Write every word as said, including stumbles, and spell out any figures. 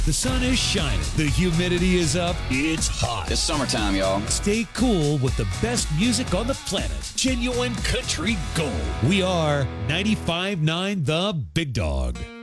The sun is shining. The humidity is up. It's hot. It's summertime, y'all. Stay cool with the best music on the planet. Genuine country gold. We are ninety-five point nine The Big Dog.